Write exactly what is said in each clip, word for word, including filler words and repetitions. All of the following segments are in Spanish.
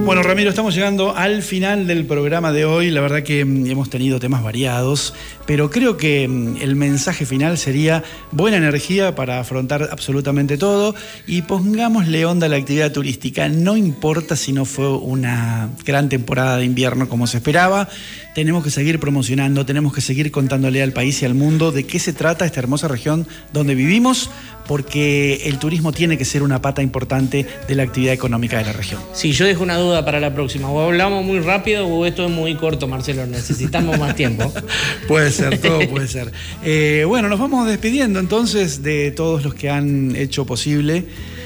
Bueno, Ramiro, estamos llegando al final del programa de hoy. La verdad que hemos tenido temas variados, pero creo que el mensaje final sería buena energía para afrontar absolutamente todo y pongámosle onda a la actividad turística. No importa si no fue una gran temporada de invierno como se esperaba, tenemos que seguir promocionando, tenemos que seguir contándole al país y al mundo de qué se trata esta hermosa región donde vivimos, porque el turismo tiene que ser una pata importante de la actividad económica de la región. Sí, yo dejo una duda para la próxima. O hablamos muy rápido o esto es muy corto, Marcelo. Necesitamos más tiempo. Puede ser, todo puede ser. Eh, bueno, nos vamos despidiendo entonces de todos los que han hecho posible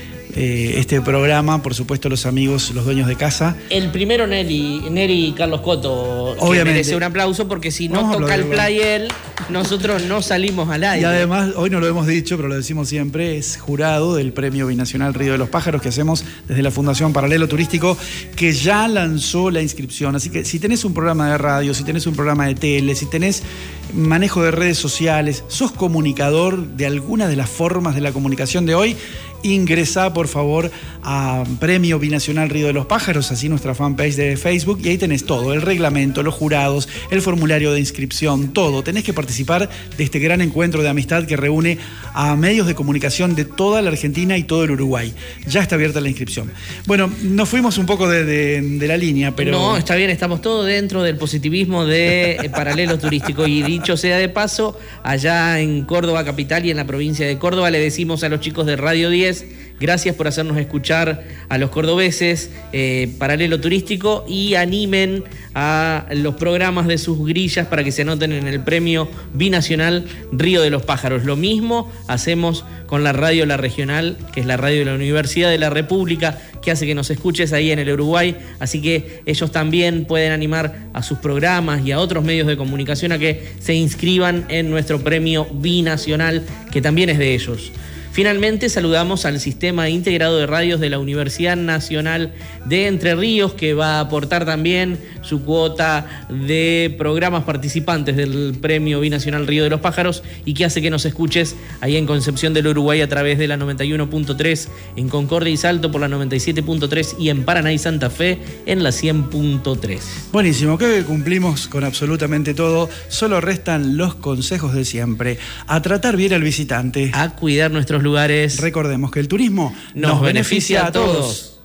eh, este programa. Por supuesto, los amigos, los dueños de casa. El primero, Neri, Neri Carlos Coto, que Obviamente merece un aplauso, porque si no Vamos toca el aplaudirlo. play él, nosotros no salimos al aire. Y además, hoy no lo hemos dicho, pero lo decimos siempre, es jurado del Premio Binacional Río de los Pájaros que hacemos desde la Fundación Paralelo Turístico, que ya lanzó la inscripción. Así que si tenés un programa de radio, si tenés un programa de tele, si tenés manejo de redes sociales, sos comunicador de alguna de las formas de la comunicación de hoy, ingresá por favor a Premio Binacional Río de los Pájaros, así nuestra fanpage de Facebook, y ahí tenés todo, el reglamento, los jurados, el formulario de inscripción, todo. Tenés que participar de este gran encuentro de amistad que reúne a medios de comunicación de toda la Argentina y todo el Uruguay. Ya está abierta la inscripción. Bueno, nos fuimos un poco de, de, de la línea, pero... No, está bien, estamos todos dentro del positivismo de eh, Paralelo Turístico. Y dicho sea de paso, allá en Córdoba capital y en la provincia de Córdoba le decimos a los chicos de Radio diez, gracias por hacernos escuchar a los cordobeses, eh, Paralelo Turístico, y animen a los programas de sus grillas para que se anoten en el Premio Binacional Río de los Pájaros. Lo mismo hacemos con la radio La Regional, que es la radio de la Universidad de la República, que hace que nos escuches ahí en el Uruguay. Así que ellos también pueden animar a sus programas y a otros medios de comunicación a que se inscriban en nuestro Premio Binacional, que también es de ellos. Finalmente saludamos al Sistema Integrado de Radios de la Universidad Nacional de Entre Ríos, que va a aportar también su cuota de programas participantes del Premio Binacional Río de los Pájaros y que hace que nos escuches ahí en Concepción del Uruguay a través de la noventa y uno punto tres, en Concordia y Salto por la noventa y siete punto tres y en Paraná y Santa Fe en la cien punto tres. Buenísimo, creo que cumplimos con absolutamente todo. Solo restan los consejos de siempre. A tratar bien al visitante. A cuidar nuestros lugares. Recordemos que el turismo nos, nos beneficia, beneficia a todos.